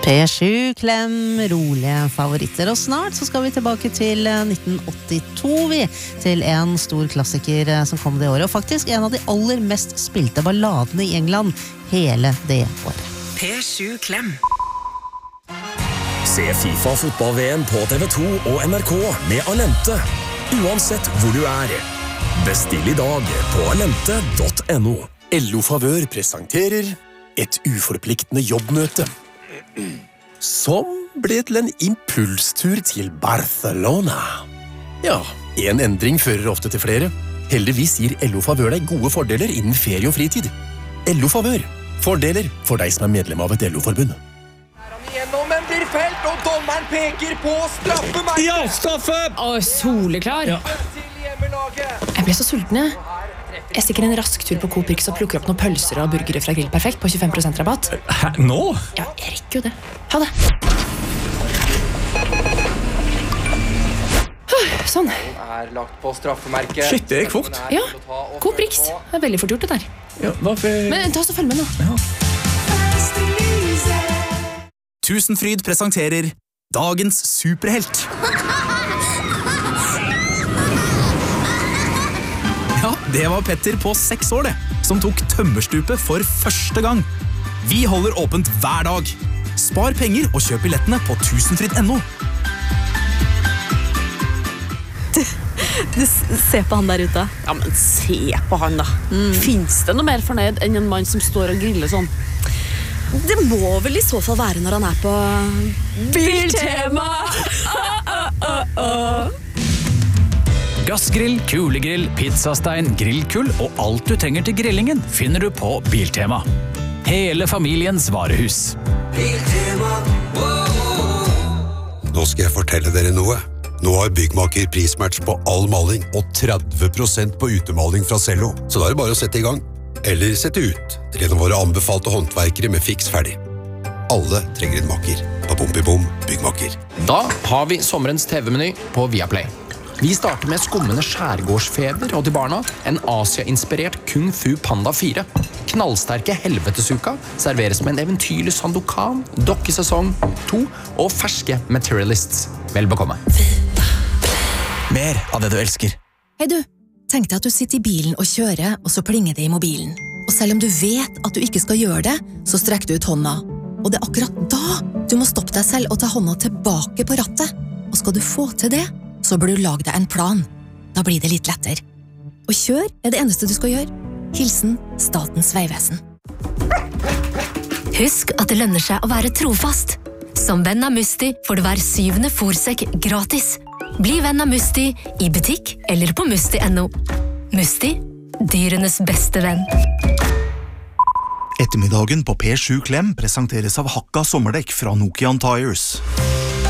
P7, klem, rolige favoritter. Og snart så skal vi tilbake til 1982, til en stor klassiker som kom det året. Og faktisk en av de aller mest spilte balladene i England hele det året. P7, klem. Se FIFA fotball-VM på TV2 og NRK med Alente. Uansett hvor du er. Bestill i dag på alente.no. LO Favør presenterer et uforpliktende jobbmøte, som ble til en impulstur til Barcelona. Ja, en endring fører ofte til flere. Heldigvis gir LO Favør deg gode fordeler innen ferie og fritid. LO Favør. Fordeler for deg som er medlem av et LO-forbund. Gjennom en blir felt, og dommeren peker på straffemerket. Ja, straffe! Soleklar. Ja. Jeg ble så sulten, jeg. Jeg stikker en rask tur på Coop Rix og plukker opp noen pølser og burgere fra Grill Perfekt på 25% rabatt. Hæ, nå? Ja, jeg rekker jo det. Ha det. Sånn. Er lagt på straffemerket. Shit, det gikk fort. Ja, Coop Rix. Det er veldig fort gjort det der. Ja, hvorfor? Men ta oss og følg med nå. Ja. Tusenfryd presenterer Dagens superhelt. Ja, det var Petter på 6 år det, som tok tømmerstupet for første gang. Vi holder åpent hver dag. Spar penger og kjøp billettene på tusenfryd.no. Du ser på han der ute. Ja, men se på han da. Finns det noe mer fornøyd enn en mann som står og griller sånn? Det må vel i så fall være når han er på Biltema! Gassgrill, kulegrill, pizzastein, grillkull og alt du trenger til grillingen finner du på Biltema. Hele familiens varehus. Nå skal jeg fortelle dere noe. Nå har Byggmaker prismatch på all maling og 30% på utemaling fra Cello. Så da er det bare å sette i gang. Eller sette ut. En av våre anbefalte håndverkere med fiks ferdig. Alle trenger en maker. Bom, Byggmaker. Da har vi sommerens TV-meny på Viaplay. Vi starter med skummende skjærgårdsfeber og til barna en Asia-inspirert Kung Fu Panda 4. Knallsterke helvetesuka serveres med en eventyrlig Sandokan, dokkesesong 2 og ferske Materialists. Vel bekomme. Mer av det du elsker. Hei du, tenk deg at du sitter i bilen og kjører, og så plinger det i mobilen. Og selv om du vet at du ikke skal gjøre det, så strekker du ut hånda. Og det er akkurat da du må stoppe deg selv og ta hånda tilbake på rattet. Og skal du få til det, så bør du lage deg en plan. Da blir det litt lettere. Og kjør er det eneste du skal gjøre. Hilsen Statens Vegvesen. Husk at det lønner seg å være trofast. Som venn av Musti får du hver 7. fôrsekk gratis. Bli venn av Musti i butikk eller på musti.no. Musti, dyrenes beste venn. Ettermiddagen på P7 Klem presenteres av Hakka sommerdekk fra Nokian Tires.